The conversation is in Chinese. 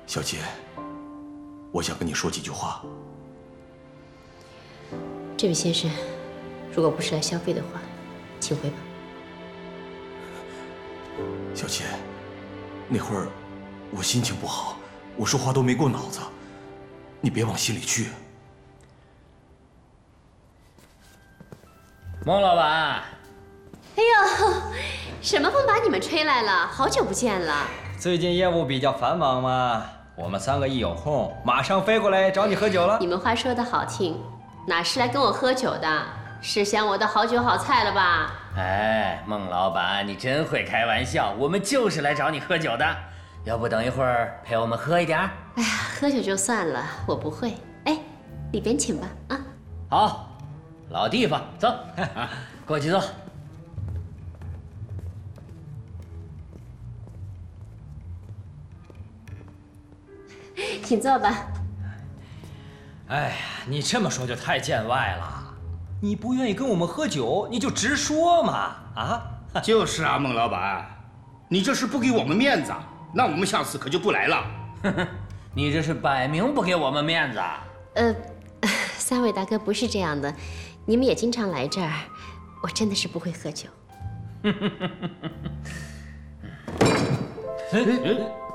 小姐，我想跟你说几句话。 这位先生，如果不是来消费的话，请回吧。 小姐，那会儿我心情不好，我说话都没过脑子，你别往心里去。 孟老板， 哎呦，什么风把你们吹来了？好久不见了。 最近业务比较繁忙嘛，我们3个一有空，马上飞过来找你喝酒了。 你们话说的好听，哪是来跟我喝酒的？是想我的好酒好菜了吧？ 哎，孟老板，你真会开玩笑，我们就是来找你喝酒的。要不等一会儿陪我们喝一点？ 哎呀，喝酒就算了，我不会。哎，里边请吧，啊。 好，老地方，走，过去坐。 请坐吧。 哎呀，你这么说就太见外了。你不愿意跟我们喝酒，你就直说嘛！啊， 就是啊，孟老板，你这是不给我们面子，那我们下次可就不来了。 你这是摆明不给我们面子。 三位大哥不是这样的，你们也经常来这儿，我真的是不会喝酒。